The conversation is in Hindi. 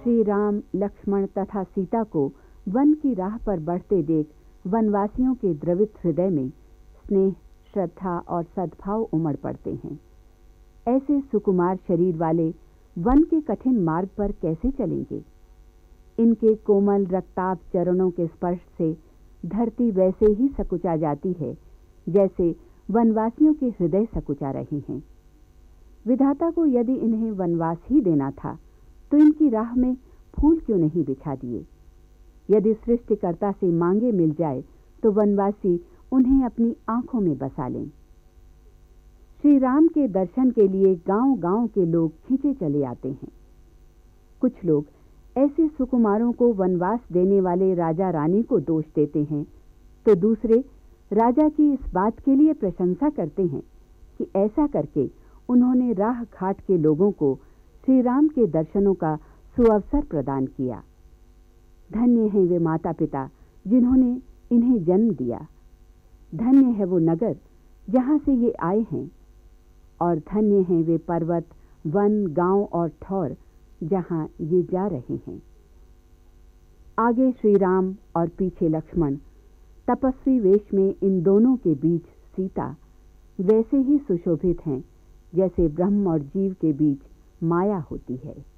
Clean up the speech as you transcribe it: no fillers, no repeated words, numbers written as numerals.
श्री राम, लक्ष्मण तथा सीता को वन की राह पर बढ़ते देख वनवासियों के द्रवित हृदय में स्नेह, श्रद्धा और सद्भाव उमड़ पड़ते हैं। ऐसे सुकुमार शरीर वाले वन के कठिन मार्ग पर कैसे चलेंगे? इनके कोमल रक्ताभ चरणों के स्पर्श से धरती वैसे ही सकुचा जाती है जैसे वनवासियों के हृदय सकुचा रहे हैं। विधाता को यदि इन्हें वनवास ही देना था तो इनकी राह में फूल क्यों नहीं बिछा दिए? यदि सृष्टिकर्ता से मांगे मिल जाए तो वनवासी उन्हें अपनी आंखों में बसा लें। श्री राम के दर्शन के लिए गांव-गांव के लोग खींचे चले आते हैं। कुछ लोग ऐसे सुकुमारों को वनवास देने वाले राजा रानी को दोष देते हैं, तो दूसरे राजा की इस बात के लिए प्रशंसा करते हैं कि ऐसा करके उन्होंने राह घाट के लोगों को श्री राम के दर्शनों का सुअवसर प्रदान किया। धन्य हैं वे माता पिता जिन्होंने इन्हें जन्म दिया। धन्य है वो नगर जहां से ये आए हैं, और धन्य हैं वे पर्वत, वन, गांव और ठौर जहां ये जा रहे हैं। आगे श्री राम और पीछे लक्ष्मण, तपस्वी वेश में इन दोनों के बीच सीता वैसे ही सुशोभित हैं जैसे ब्रह्म और जीव के बीच माया होती है।